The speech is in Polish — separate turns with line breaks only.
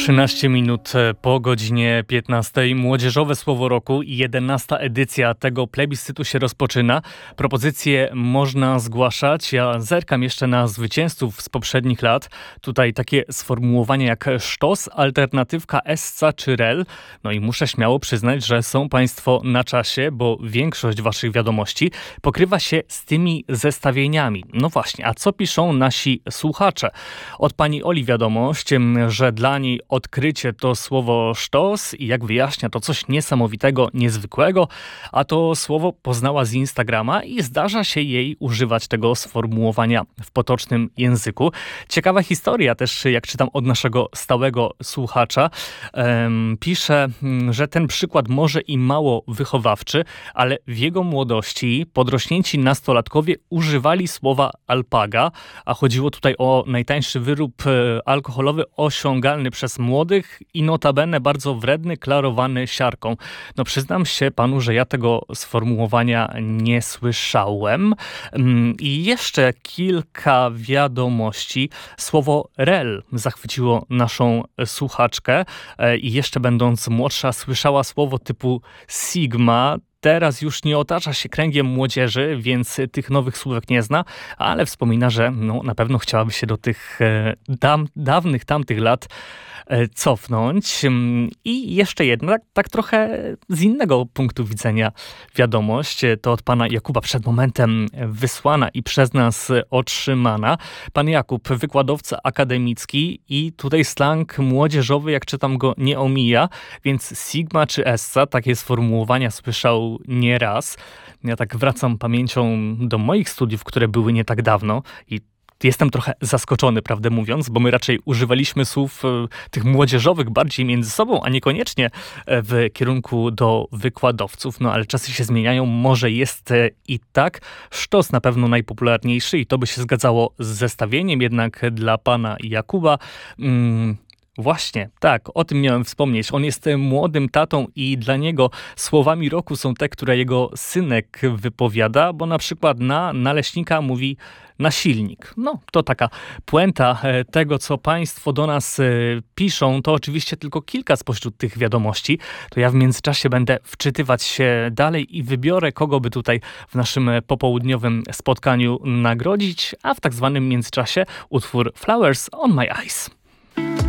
13 minut po godzinie 15. Młodzieżowe Słowo Roku i 11. edycja tego plebiscytu się rozpoczyna. Propozycje można zgłaszać. Ja zerkam jeszcze na zwycięzców z poprzednich lat. Tutaj takie sformułowania jak sztos, alternatywka essa czy rel. No i muszę śmiało przyznać, że są Państwo na czasie, bo większość Waszych wiadomości pokrywa się z tymi zestawieniami. No właśnie, a co piszą nasi słuchacze? Od pani Oli wiadomość, że dla niej odkrycie to słowo sztos i jak wyjaśnia, to coś niesamowitego, niezwykłego, a to słowo poznała z Instagrama i zdarza się jej używać tego sformułowania w potocznym języku. Ciekawa historia też, jak czytam od naszego stałego słuchacza. Pisze, że ten przykład może i mało wychowawczy, ale w jego młodości podrośnięci nastolatkowie używali słowa alpaga, a chodziło tutaj o najtańszy wyrób alkoholowy osiągalny przez młodych i notabene bardzo wredny, klarowany siarką. No przyznam się panu, że ja tego sformułowania nie słyszałem. I jeszcze kilka wiadomości. Słowo rel zachwyciło naszą słuchaczkę i jeszcze będąc młodsza słyszała słowo typu sigma. Teraz już nie otacza się kręgiem młodzieży, więc tych nowych słówek nie zna, ale wspomina, że na pewno chciałaby się do tych dawnych tamtych lat cofnąć. I jeszcze jedna, tak trochę z innego punktu widzenia wiadomość, to od pana Jakuba przed momentem wysłana i przez nas otrzymana. Pan Jakub, wykładowca akademicki i tutaj slang młodzieżowy, jak czytam go, nie omija, więc sigma czy essa, takie sformułowania słyszał nieraz. Ja tak wracam pamięcią do moich studiów, które były nie tak dawno i jestem trochę zaskoczony, prawdę mówiąc, bo my raczej używaliśmy słów tych młodzieżowych bardziej między sobą, a niekoniecznie w kierunku do wykładowców. No ale czasy się zmieniają, może jest i tak. Sztos na pewno najpopularniejszy i to by się zgadzało z zestawieniem, jednak dla pana Jakuba... Właśnie, tak, o tym miałem wspomnieć. On jest młodym tatą i dla niego słowami roku są te, które jego synek wypowiada, bo na przykład na naleśnika mówi nasilnik. No, to taka puenta tego, co państwo do nas piszą. To oczywiście tylko kilka spośród tych wiadomości. To ja w międzyczasie będę wczytywać się dalej i wybiorę, kogo by tutaj w naszym popołudniowym spotkaniu nagrodzić, a w tak zwanym międzyczasie utwór Flowers on My Eyes.